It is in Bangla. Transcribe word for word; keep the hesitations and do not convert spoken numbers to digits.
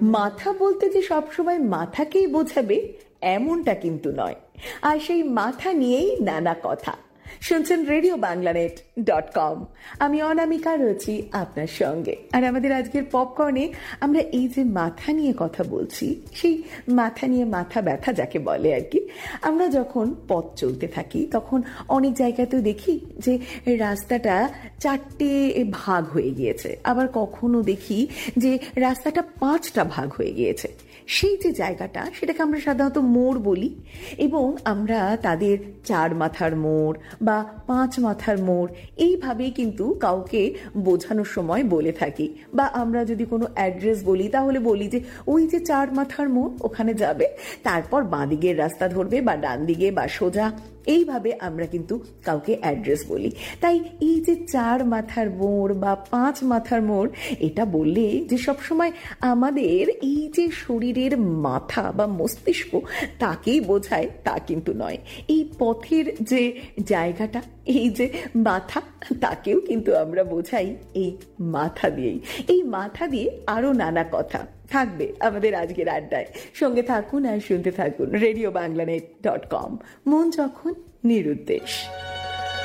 মাথা বলতে যে সবসময় মাথাকেই বোঝাবে এমনটা কিন্তু নয়। আর সেই মাথা নিয়েই নানা কথা শুনছেন রেডিও বাংলানেট ডট কম। আমি অনামিকা রয়েছি আপনার সঙ্গে। আর আমাদের আজকের পপকর্নে আমরা এই যে মাথা নিয়ে কথা বলছি, সেই মাথা নিয়ে মাথা ব্যথা যাকে বলে আর কি, আমরা যখন পথ চলতে থাকি তখন অনেক জায়গাতেও দেখি যে রাস্তাটা চারটে ভাগ হয়ে গিয়েছে, আবার কখনো দেখি যে রাস্তাটা পাঁচটা ভাগ হয়ে গিয়েছে। সেই যে জায়গাটা, সেটাকে আমরা সাধারণত মোড় বলি, এবং আমরা তাদের চার মাথার মোড় বা পাঁচ মাথার মোড় এইভাবেই কিন্তু কাউকে বোঝানোর সময় বলে থাকি। বা আমরা যদি কোনো অ্যাড্রেস বলি তাহলে বলি যে ওই যে চার মাথার মোড়, ওখানে যাবে, তারপর বাঁ দিকের রাস্তা ধরবে বা ডান দিকে বা সোজা, এইভাবে আমরা কিন্তু কাউকে অ্যাড্রেস বলি। তাই এই যে চার মাথার মোড় বা পাঁচ মাথার মোড়, এটা বললে যে সবসময় আমাদের এই যে শরীরের মাথা বা মস্তিষ্ক তাকেই বোঝায় তা কিন্তু নয়। এই পথের যে জায়গাটা, এই যে মাথা, তাকেও কিন্তু আমরা বোঝাই এই মাথা দিয়েই। এই মাথা দিয়ে আরো নানা কথা থাকবে আমাদের আজকের আড্ডায়। সঙ্গে থাকুন আর শুনতে থাকুন রেডিও বাংলানেট ডট কম। মন যখন নিরুদ্দেশ।